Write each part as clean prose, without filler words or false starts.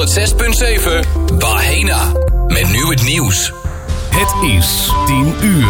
6.7 Bahena. Met nu het nieuws. Het is 10 uur.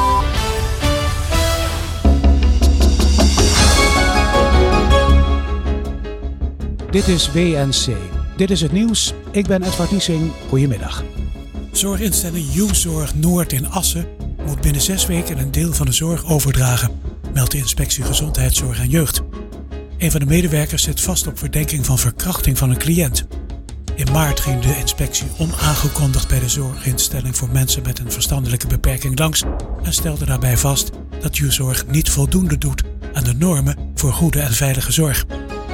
Dit is WNC. Dit is het nieuws. Ik ben Edward Niesing. Goedemiddag. Zorginstelling U-Zorg Noord in Assen moet binnen 6 weken een deel van de zorg overdragen, meldt de Inspectie Gezondheidszorg en Jeugd. Een van de medewerkers zit vast op verdenking van verkrachting van een cliënt. In maart ging de inspectie onaangekondigd bij de zorginstelling voor mensen met een verstandelijke beperking langs en stelde daarbij vast dat U-Zorg niet voldoende doet aan de normen voor goede en veilige zorg.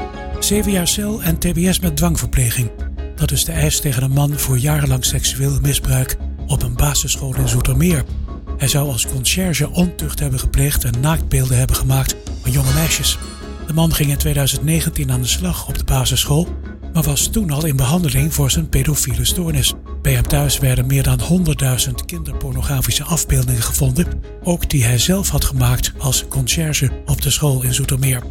7 jaar cel en tbs met dwangverpleging. Dat is de eis tegen een man voor jarenlang seksueel misbruik op een basisschool in Zoetermeer. Hij zou als conciërge ontucht hebben gepleegd en naaktbeelden hebben gemaakt van jonge meisjes. De man ging in 2019 aan de slag op de basisschool, maar was toen al in behandeling voor zijn pedofiele stoornis. Bij hem thuis werden meer dan 100.000 kinderpornografische afbeeldingen gevonden, ook die hij zelf had gemaakt als conciërge op de school in Zoetermeer.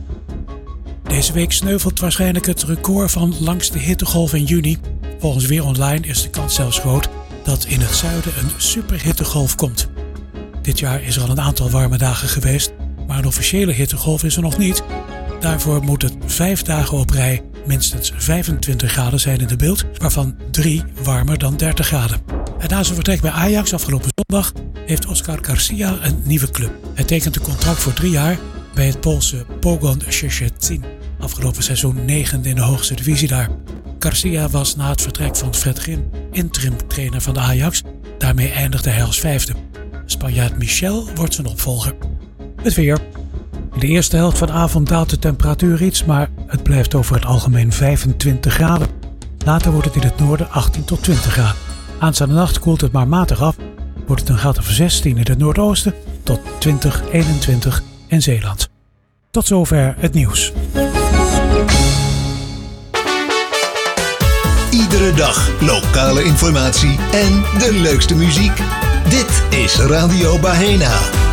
Deze week sneuvelt waarschijnlijk het record van langste hittegolf in juni. Volgens Weer Online is de kans zelfs groot dat in het zuiden een superhittegolf komt. Dit jaar is er al een aantal warme dagen geweest, maar een officiële hittegolf is er nog niet. Daarvoor moet het 5 dagen op rij minstens 25 graden zijn in de beeld, waarvan 3 warmer dan 30 graden. En na zijn vertrek bij Ajax afgelopen zondag heeft Oscar Garcia een nieuwe club. Hij tekent een contract voor 3 jaar bij het Poolse Pogoń Szczecin. Afgelopen seizoen 9e in de hoogste divisie daar. Garcia was na het vertrek van Fred Grim interim trainer van de Ajax. Daarmee eindigde hij als 5e. Spanjaard Michel wordt zijn opvolger. Het weer. In de eerste helft van de avond daalt de temperatuur iets, maar het blijft over het algemeen 25 graden. Later wordt het in het noorden 18 tot 20 graden. Aanstaande nacht koelt het maar matig af. Wordt het een graad of 16 in het noordoosten tot 20, 21 in Zeeland. Tot zover het nieuws. Iedere dag lokale informatie en de leukste muziek. Dit is Radio Bahena.